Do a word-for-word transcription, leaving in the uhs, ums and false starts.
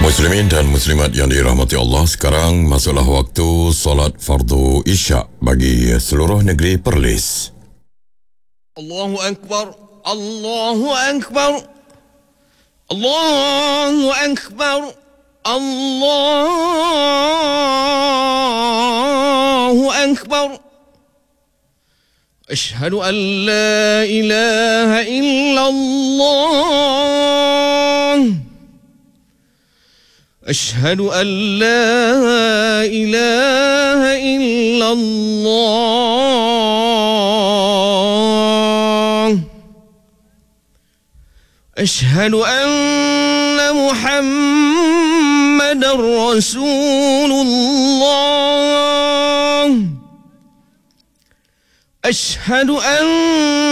Muslimin dan muslimat yang dirahmati Allah, sekarang masuklah waktu solat fardu Isyak bagi seluruh negeri Perlis. Allahu Akbar, Allahu Akbar, Allahu Akbar, Allahu Akbar. Ashhadu an la ilaha illallah. أشهد أن لا إله إلا الله. أشهد أن محمدا رسول الله. أشهد أن